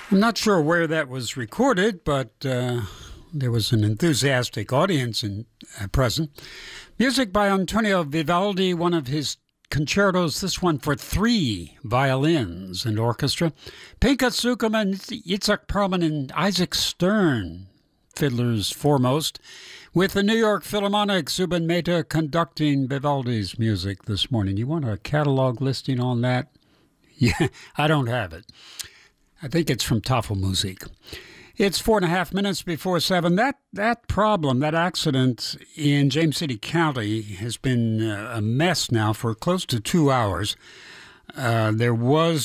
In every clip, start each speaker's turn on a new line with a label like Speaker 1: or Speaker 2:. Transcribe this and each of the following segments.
Speaker 1: I'm not sure where that was recorded, but there was an enthusiastic audience present. Music by Antonio Vivaldi, one of his concertos, this one for 3 violins and orchestra. Pinchas Zukerman, Itzhak Perlman, and Isaac Stern, fiddlers foremost, with the New York Philharmonic, Zubin Mehta conducting Vivaldi's music this morning. You want a catalog listing on that? Yeah, I don't have it. I think it's from Tafelmusik. It's 4.5 minutes before 7. That problem, that accident in James City County has been a mess now for close to 2 hours. There was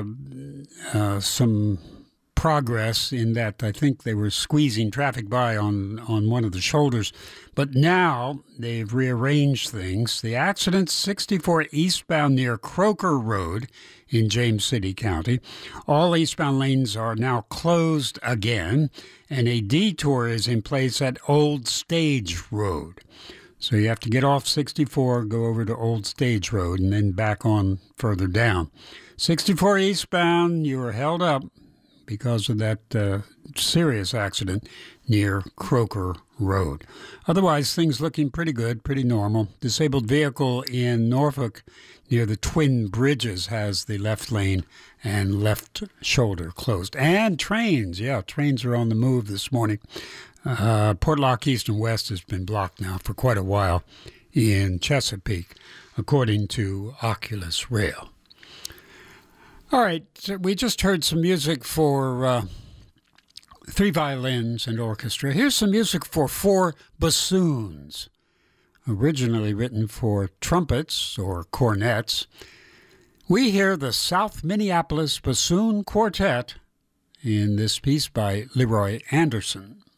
Speaker 1: some progress in that I think they were squeezing traffic by on one of the shoulders. But now they've rearranged things. The accident, 64 eastbound near Croker Road in James City County. All eastbound lanes are now closed again, and a detour is in place at Old Stage Road. So you have to get off 64, go over to Old Stage Road, and then back on further down. 64 eastbound, you are held up because of that serious accident near Croker Road. Otherwise, things looking pretty good, pretty normal. Disabled vehicle in Norfolk near the Twin Bridges has the left lane and left shoulder closed. And trains, trains are on the move this morning. Portlock East and West has been blocked now for quite a while in Chesapeake, according to Oculus Rail. All right, so we just heard some music for 3 violins and orchestra. Here's some music for 4 bassoons, originally written for trumpets or cornets. We hear the South Minneapolis Bassoon Quartet in this piece by Leroy Anderson.